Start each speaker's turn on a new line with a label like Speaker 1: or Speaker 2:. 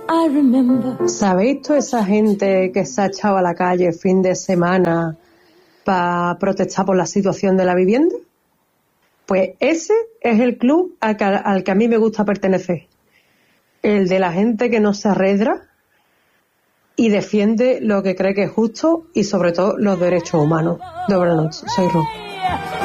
Speaker 1: ¿Sabéis toda esa gente que se ha echado a la calle fin de semana para protestar por la situación de la vivienda? Pues ese es el club al que a mí me gusta pertenecer. El de la gente que no se arredra y defiende lo que cree que es justo y sobre todo los derechos humanos. De buenas noches, soy Ru.